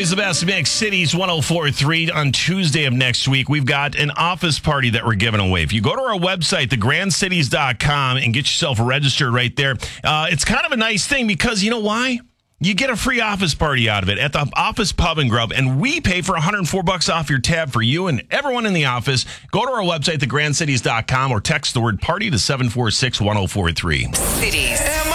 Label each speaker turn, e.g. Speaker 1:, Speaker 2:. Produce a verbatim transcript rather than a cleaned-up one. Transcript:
Speaker 1: Always the best mix. Cities one oh four point three on Tuesday of next week. We've got an office party that we're giving away. If you go to our website, the grand cities dot com, and get yourself registered right there, uh, it's kind of a nice thing because you know why? You get a free office party out of it at the Office Pub and Grub, and we pay for one hundred four bucks off your tab for you and everyone in the office. Go to our website, the grand cities dot com, or text the word party to seven four six, one oh four three.
Speaker 2: Cities.